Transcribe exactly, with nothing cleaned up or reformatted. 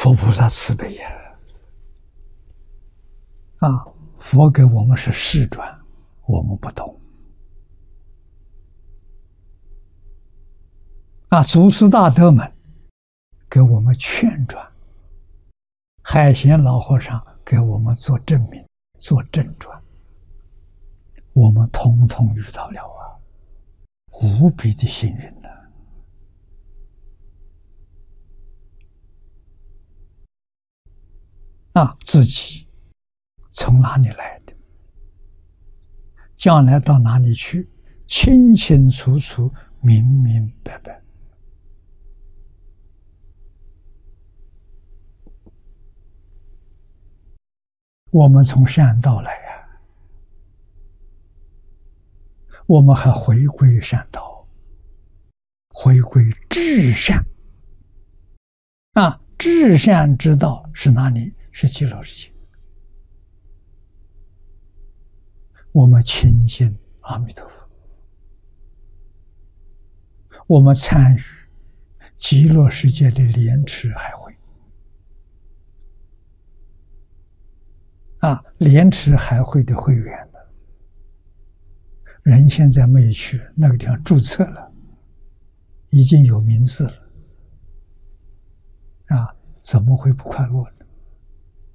佛菩萨慈悲呀！啊，佛给我们是示转，我们不懂。啊，祖师大德们给我们劝转，海贤老和尚给我们做证明、做正转，我们统统遇到了啊，无比的幸运呐！啊，自己从哪里来的，将来到哪里去，清清楚楚、明明白白。我们从善道来呀，我们还回归善道，回归至善。啊，至善之道是哪里？是极乐世界。我们亲近阿弥陀佛，我们参与极乐世界的莲池海会。啊，莲池海会的会员呢，人现在没有去，那个地方注册了，已经有名字了。啊，怎么会不快乐呢？